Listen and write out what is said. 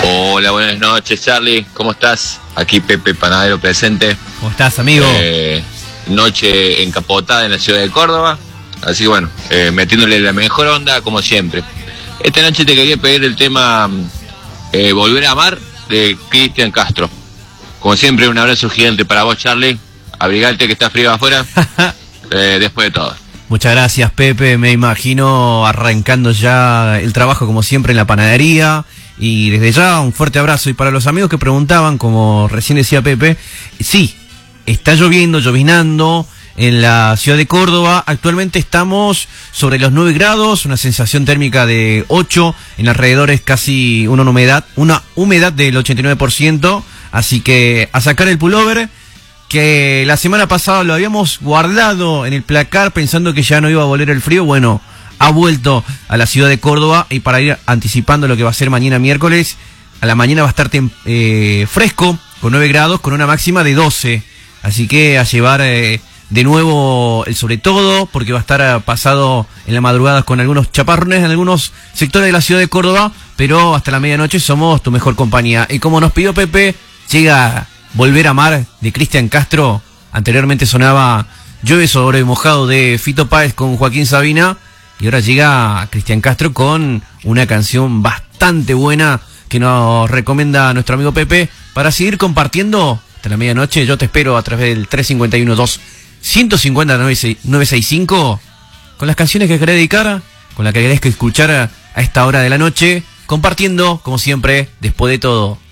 Hola, buenas noches, Charlie. ¿Cómo estás? Aquí Pepe Panadero presente. ¿Cómo estás, amigo? Noche encapotada en la ciudad de Córdoba. Así que bueno, metiéndole la mejor onda como siempre. Esta noche te quería pedir el tema Volver a Amar de Cristian Castro. Como siempre, un abrazo gigante para vos, Charlie. Abrigate que está frío afuera. Después de todo. Muchas gracias, Pepe. Me imagino arrancando ya el trabajo como siempre en la panadería. Y desde ya un fuerte abrazo. Y para los amigos que preguntaban, como recién decía Pepe, sí, está lloviendo, llovinando en la ciudad de Córdoba. Actualmente estamos sobre los 9 grados, una sensación térmica de 8, en alrededor es casi una humedad del 89%. Así que a sacar el pullover, que la semana pasada lo habíamos guardado en el placar pensando que ya no iba a volver el frío. Bueno, ha vuelto a la ciudad de Córdoba, y para ir anticipando lo que va a ser mañana miércoles, a la mañana va a estar fresco, con 9 grados, con una máxima de 12. Así que a llevar de nuevo el sobre todo, porque va a estar pasado en la madrugada con algunos chaparrones en algunos sectores de la ciudad de Córdoba, pero hasta la medianoche somos tu mejor compañía. Y como nos pidió Pepe, llega Volver a Amar de Cristian Castro. Anteriormente sonaba Llueve sobre mojado de Fito Páez con Joaquín Sabina. Y ahora llega Cristian Castro con una canción bastante buena que nos recomienda nuestro amigo Pepe para seguir compartiendo hasta la medianoche. Yo te espero a través del 351-2-150-965 con las canciones que querés dedicar, con las que querés escuchar a esta hora de la noche, compartiendo, como siempre, después de todo.